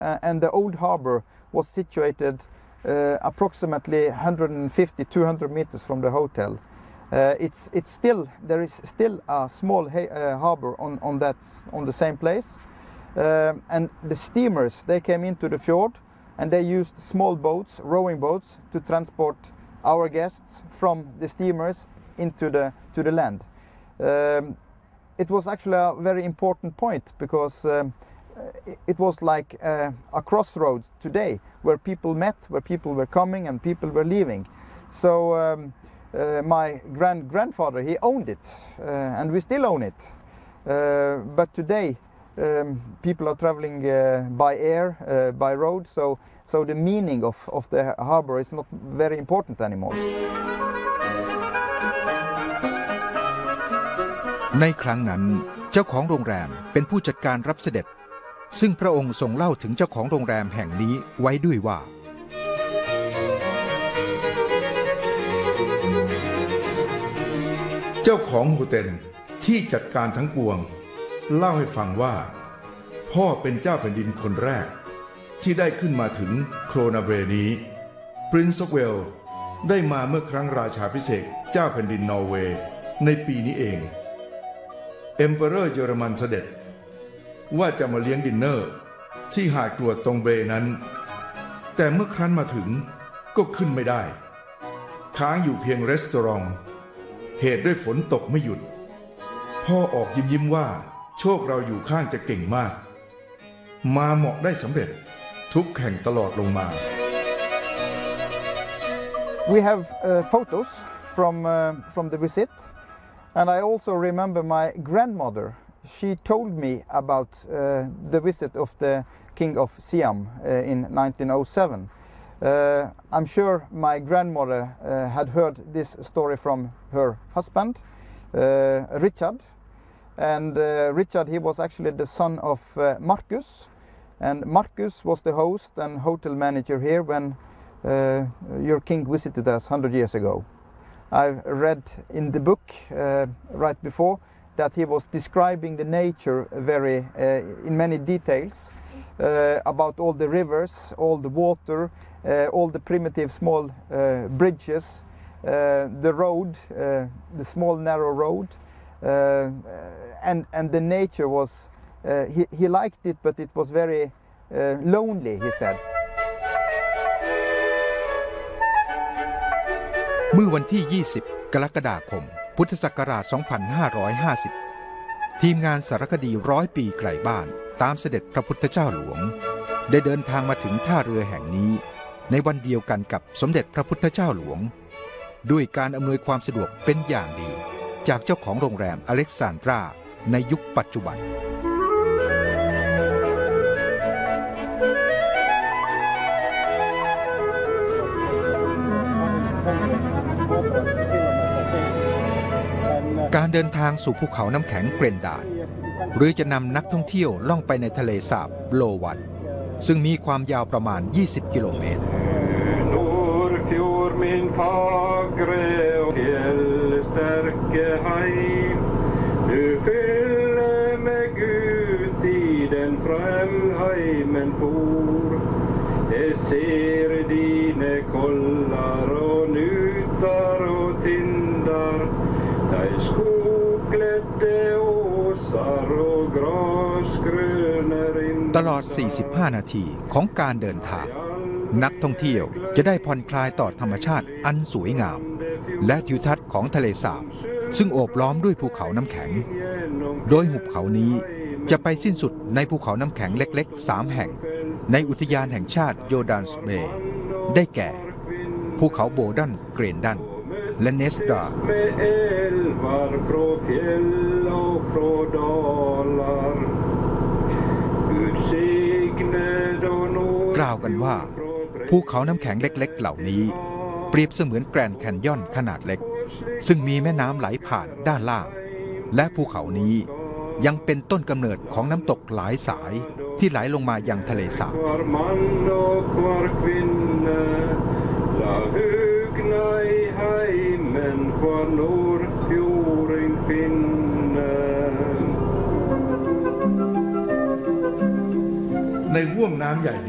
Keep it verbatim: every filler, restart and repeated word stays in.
uh, and the old harbor was situated uh, approximately one hundred fifty to two hundred meters from the hotel. Uh, it's it's still there is still a small uh, harbor on on that on the same place, uh, and the steamers they came into the fjord, and they used small boats, rowing boats, to transport our guests from the steamers into the to the land. Um, it was actually a very important point because um, it, it was like uh, a crossroad today where people met, where people were coming and people were leaving. So um, uh, my grand grandfather he owned it, uh, and we still own it. Uh, but today um, people are traveling uh, by air, uh, by road. So so the meaning of of the harbor is not very important anymore. ในครั้งนั้นเจ้าของโรงแรมเป็นผู้จัดการรับเสด็จซึ่งพระองค์ทรงเล่าถึงเจ้าของโรงแรมแห่งนี้ไว้ด้วยว่าเจ้าของโฮเทลที่จัดการทั้งปวงเล่าให้ฟังว่าพ่อเป็นเจ้าแผ่นดินคนแรกที่ได้ขึ้นมาถึงโครนาเบรนี้ Prince of Wales ได้มาเมื่อครั้งราชาภิเษกเจ้าแผ่นดินนอร์เวย์ในปีนี้เองเอ็มเปอเรอร์เยอรมันเสด็จว่าจะมาเลี้ยงดินเนอร์ที่หาดกรวดตรงเบรนั้นแต่เมื่อครั้นมาถึงก็ขึ้นไม่ได้ค้างอยู่เพียงรีสอร์ทเหตุด้วยฝนตกไม่หยุดพ่อออกยิ้มยิ้มว่าโชคเราอยู่ข้างจะเก่งมากมาเหมาะได้สำเร็จทุกแห่งตลอดลงมา We have uh, photos from uh, from the visit, and I also remember my grandmother. She told me about uh, the visit of the King of Siam uh, in nineteen oh seven. Uh, I'm sure my grandmother uh, had heard this story from her husband, uh, Richard. And uh, Richard, he was actually the son of uh, Marcus. And Marcus was the host and hotel manager here when uh, your king visited us one hundred years ago. I've read in the book uh, right before that he was describing the nature very uh, in many details uh, about all the rivers, all the water, uh, all the primitive small uh, bridges, uh, the road, uh, the small narrow road, uh, and and the nature was uh, he he liked it, but it was very uh, lonely, he said. เมื่อวันที่ยี่สิบกรกฎาคมพุทธศักราชสองพันห้าร้อยห้าสิบทีมงานสารคดีร้อยปีไกลบ้านตามเสด็จพระพุทธเจ้าหลวงได้เดินทางมาถึงท่าเรือแห่งนี้ในวันเดียวกันกับสมเด็จพระพุทธเจ้าหลวงด้วยการอำนวยความสะดวกเป็นอย่างดีจากเจ้าของโรงแรมอเล็กซานดราในยุคปัจจุบันการเดินทางสู่ภูเขาน้ำแข็งเกรนดานหรือจะนำนักท่องเที่ยวล่องไปในทะเลสาบโลวันซึ่งมีความยาวประมาณยี่สิบกิโลเมตรตลอดสี่สิบห้านาทีของการเดินทางนักท่องเที่ยวจะได้ผ่อนคลายต่อธรรมชาติอันสวยงามและทิวทัศน์ของทะเลสาบซึ่งโอบล้อมด้วยภูเขาน้ำแข็งโดยหุบเขานี้จะไปสิ้นสุดในภูเขาน้ำแข็งเล็กๆสามแห่งในอุทยานแห่งชาติโยร์ดานส์เบย์ได้แก่ภูเขาโบดันเกรนดันและเนสดากล่าวกันว่าภูเขาน้ำแข็งเล็กๆเหล่านี้เปรียบเสมือนแกรนด์แคนยอนขนาดเล็กซึ่งมีแม่น้ำไหลผ่านด้านล่างและภูเขานี้ยังเป็นต้นกำเนิดของน้ำตกหลายสายที่ไหลลงมายังทะเลสาบในห่วงน้ำใหญ่